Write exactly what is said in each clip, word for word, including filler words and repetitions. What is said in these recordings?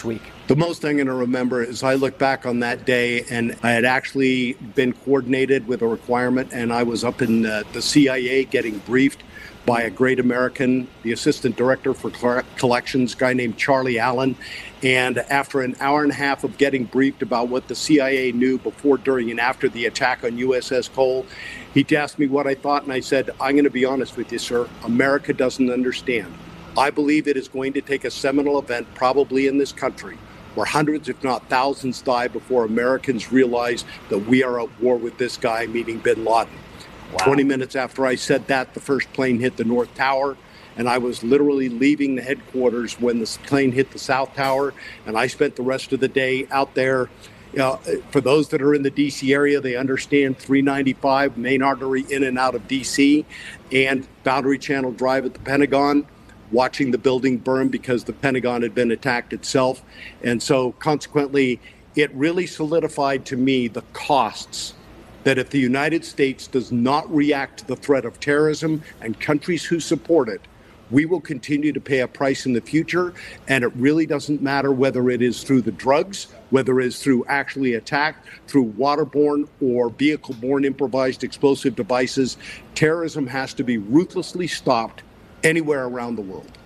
week? The most I'm going to remember is I look back on that day, and I had actually been coordinated with a requirement, and I was up in uh, the C I A getting briefed by a great American, the assistant director for collections, a guy named Charlie Allen. And after an hour and a half of getting briefed about what the C I A knew before, during, and after the attack on U S S Cole, he asked me what I thought, and I said, I'm going to be honest with you, sir. America doesn't understand. I believe it is going to take a seminal event, probably in this country, where hundreds, if not thousands, die before Americans realize that we are at war with this guy, meaning bin Laden. Wow. twenty minutes after I said that, the first plane hit the North Tower, and I was literally leaving the headquarters when the plane hit the South Tower, and I spent the rest of the day out there. You know, for those that are in the D C area, they understand three ninety-five, main artery in and out of D C, and Boundary Channel Drive at the Pentagon, watching the building burn because the Pentagon had been attacked itself. And so consequently, it really solidified to me the costs that if the United States does not react to the threat of terrorism and countries who support it, we will continue to pay a price in the future. And it really doesn't matter whether it is through the drugs, whether it is through actually attack, through waterborne or vehicle-borne improvised explosive devices. Terrorism has to be ruthlessly stopped anywhere around the world.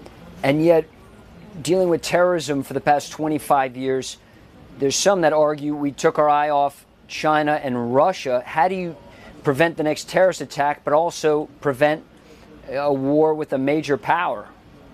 And yet, dealing with terrorism for the past twenty-five years, there's some that argue we took our eye off China and Russia. How do you prevent the next terrorist attack, but also prevent a war with a major power?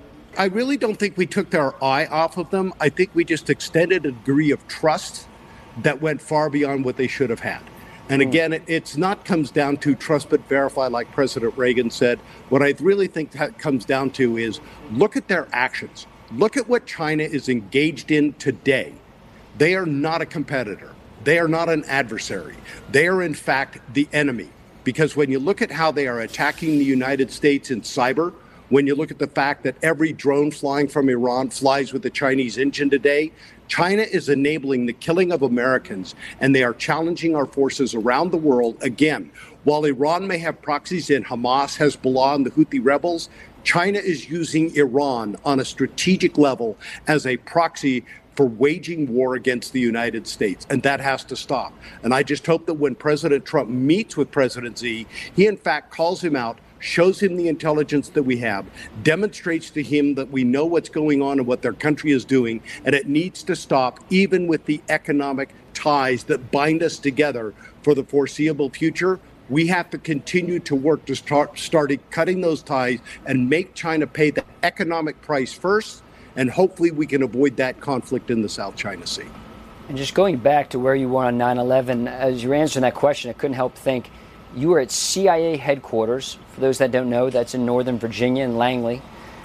I really don't think we took our eye off of them. I think we just extended a degree of trust that went far beyond what they should have had. And again, it, it's not comes down to trust but verify, like President Reagan said. What I really think that comes down to is look at their actions. Look at what China is engaged in today. They are not a competitor. They are not an adversary. They are, in fact, the enemy. Because when you look at how they are attacking the United States in cyber, when you look at the fact that every drone flying from Iran flies with a Chinese engine today, China is enabling the killing of Americans, and they are challenging our forces around the world. Again, while Iran may have proxies in Hamas, Hezbollah, and the Houthi rebels, China is using Iran on a strategic level as a proxy for waging war against the United States, and that has to stop. And I just hope that when President Trump meets with President Xi, he in fact calls him out, shows him the intelligence that we have, demonstrates to him that we know what's going on and what their country is doing, and it needs to stop, even with the economic ties that bind us together for the foreseeable future. We have to continue to work to start starting cutting those ties and make China pay the economic price first, and hopefully we can avoid that conflict in the South China Sea. And just going back to where you were on nine eleven, as you were answering that question, I couldn't help think, you were at C I A headquarters. For those that don't know, that's in Northern Virginia in Langley,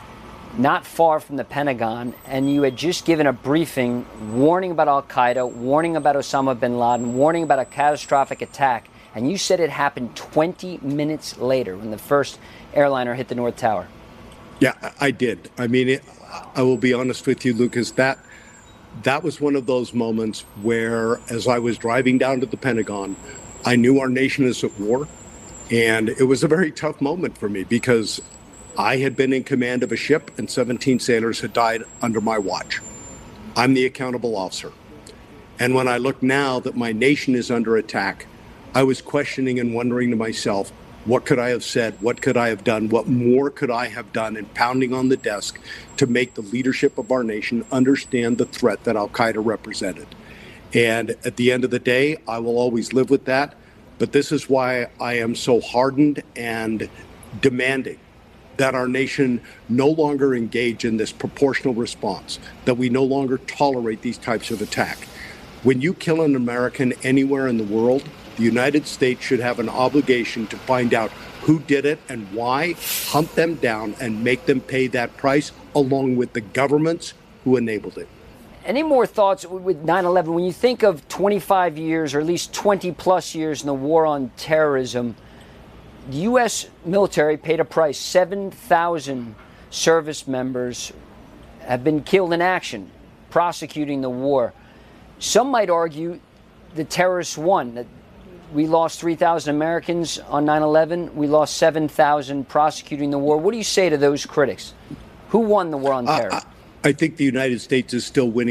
not far from the Pentagon, and you had just given a briefing warning about al-Qaeda, warning about Osama bin Laden, warning about a catastrophic attack, and you said it happened twenty minutes later when the first airliner hit the North Tower. Yeah, I did. I mean, it, I will be honest with you, Lucas, that that was one of those moments where, as I was driving down to the Pentagon, I knew our nation is at war. And it was a very tough moment for me because I had been in command of a ship and seventeen sailors had died under my watch. I'm the accountable officer. And when I look now that my nation is under attack, I was questioning and wondering to myself, what could I have said? What could I have done? What more could I have done? And pounding on the desk to make the leadership of our nation understand the threat that al-Qaeda represented. And at the end of the day, I will always live with that. But this is why I am so hardened and demanding that our nation no longer engage in this proportional response, that we no longer tolerate these types of attack. When you kill an American anywhere in the world, the United States should have an obligation to find out who did it and why, hunt them down and make them pay that price, along with the governments who enabled it. Any more thoughts with nine eleven? When you think of twenty-five years, or at least twenty plus years in the war on terrorism, the U S military paid a price. seven thousand service members have been killed in action, prosecuting the war. Some might argue the terrorists won, that we lost three thousand Americans on nine eleven. We lost seven thousand prosecuting the war. What do you say to those critics? Who won the war on terror? Uh, I think the United States is still winning.